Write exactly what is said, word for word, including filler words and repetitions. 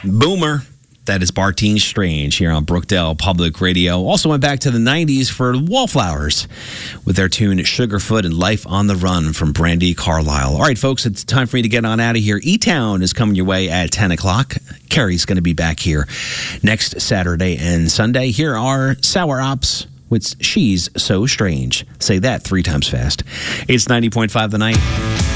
Boomer. That is Bartine Strange here on Brookdale Public Radio. Also went back to the nineties for Wallflowers with their tune Sugarfoot and Life on the Run from Brandy Carlisle. All right, folks, it's time for me to get on out of here. E-Town is coming your way at ten o'clock. Carrie's going to be back here next Saturday and Sunday. Here are Sour Ops with She's So Strange. Say that three times fast. It's ninety point five The Night.